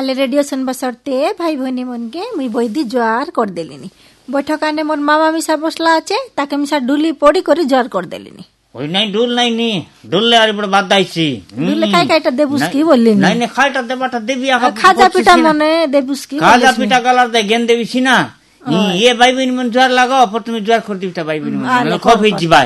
তাহলে রেডিও শুনবা সরতে ভাই ভনী মনকে মুই বৈদি জোয়ার করে দেলিনি বৈঠকানে মোর মামা মিশা বসলা আছে তাকে মিশা ডুলি পড়ি করে জোয়ার করে দেলিনি ওই নাই ডুল নাই নি ডুললে আর বড় বাদ দাইছি ডুলে কাই কাইটা দেবুস কি বললিনি নাই না খাইটা দেবাটা দেবি খাজা পিঠা মনে দেবুস কি খাজা পিঠা গালার দে গেন দেবিছি না ये भाई बहन मन ज्वार लगाओ पर तुम्हें ज्वार खोल दीटा भाई बहन मन खप ही जीवाय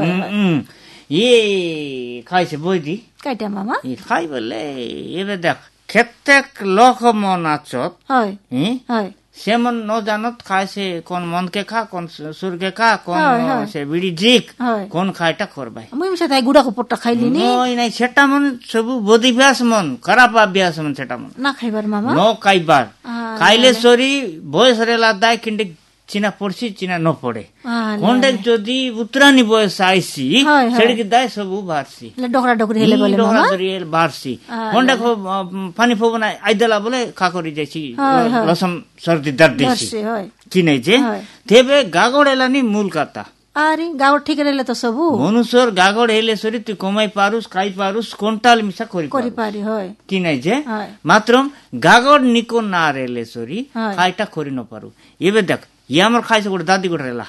ये खाई से बोई दी काइटा मामा ये खाई बोले ये बे देख केतेक लोक मन आचत হয় হয় से मन न जानत खाय से कोन मन के खा कोन सुर के खा कोन से बिड़ी जिक कोन खायटा करबाय मुई मिसा ताई गुडा को पट्टा खाइलिनी नय নাই সেটা মন সবু বদি ব্যাস মন খারাপ অভ্যাস মন সেটা মন না খাইবার মামা নো খাইবার খাইলে সরি বয়স রেলা দায় কিন্তু চিনা পড়ছি চিনা ন পড়ে কোনটা যদি উত্তরানি বয়স আইছি সেড়কি দায় সবু বাড়ছি ডকরা ডকরি হেলে বলে মামা ডকরা ডকরি হেলে বাড়ছি কোনটা পানি ফোবনা আইদলা বলে খাকরি যাইছি লসম সর্দি দর্দ দিছি কি নাই যে তেবে গাগড় এলানি মূল কথা আরে গাগড় ঠিক রেলে তো সবু মনুষ্যর গাগড় হেলে সরি তুই কমাই পারুস খাই পারুস কোনটাল মিশা করি পারি হয় কি নাই যে মাত্র গাগড় নিকো না রেলে সরি খাইটা করি ন পারু এবে দেখ ये हमर खाई से गोटे दादी गोटे रेला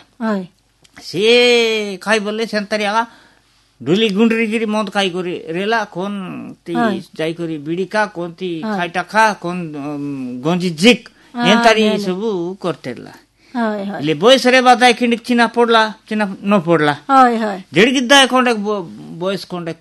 से खाई बोले सेंतारी आगा डुली गुंडरी गिरी मद खाई करी रेला कोन ती जाई करी बीड़ी का कोन ती खाईटा खा कोन गंजी जिक एंतारी सबु करतेला ले बॉयस रे बादाय किंडिक चिना पड़ला चिना न पड़ला जेड़गिद्दा कोंडे बॉयस कोंडे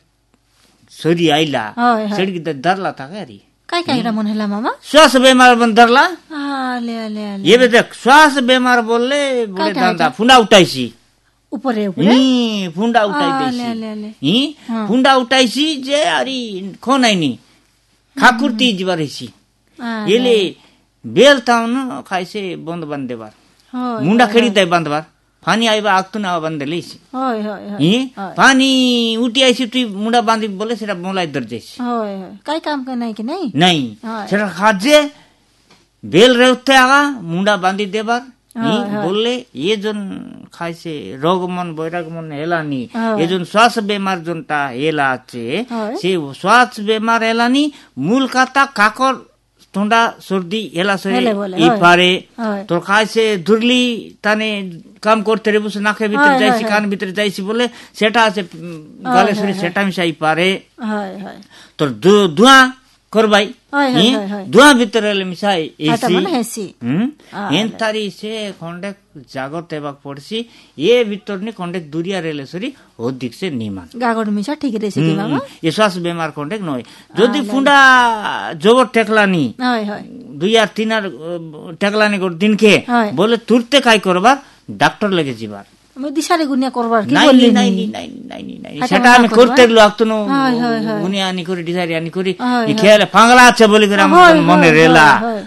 सरी आइला सेड़गिद्दा दरला था गारी काय काय रमन हेला मामा श्वास बीमार बन दरला ले ले ये बे देख श्वास बीमार बोले बोले दांदा फुंडा उठाईसी ऊपरे ऊपरे फुंडा उठाई देसी फुंडा उठाईसी जे अरी कोन आइनी खाकुरती जीवारेसी येले बेल ताउन खाइसे बंद बंद देबार मुंडा खेड़ी दे बंदबार पानी आइबा आक्तुन आवा बंदलेसी होय होय होय पानी उठी आइसी तुई मुंडा बांधी बोले सेटा मोलाई दर जैसी होय होय काय काम का नहीं कि नहीं नहीं सेटा खाजे बेल रेउते आगा मुंडा बांधी देबार बोले ये जोन खाई से रोग मन बैराग मन हेलानी ये जोन श्वास बीमार जोनटा हेला আছে से श्वास बीमार हेलानी मूल काता काकर ठंडा सर्दी हेला सरी इ पारे तो खाई से दुरली ताने काम करते रे बस नाके भीतर जाइसी कान भीतर जाइसी बोले सेटा আছে গালে সরি সেটা মিশাই পারে তো ধোঁয়া করবাই ধোঁয়া ভিতরে মিশাই এসি এন্তারি সে খন্ডে জাগরতে বাক পড়ছি এ ভিতরনি খন্ডে দুরিয়া রেলে সরি অধিক সে নিমান গাগড় মিশা ঠিক রেছে কি বাবা এ শ্বাস বেমার খন্ডে নয় যদি ফুন্ডা জবর টেকলানি হয় হয় 2 আর 3 আর টেকলানি গর দিনকে বলে তুরতে কাই করবার ডাক্তার লাগে যাবার আমি দিশারে গুনিয়া করবার কি বললি নাই সেটা আমি করতে গেল আকতনো গুনিয়া আনি করি দিশারি আনি করি এই খেয়ালে পাগলা আছে বলি করে আমার মনে রেলা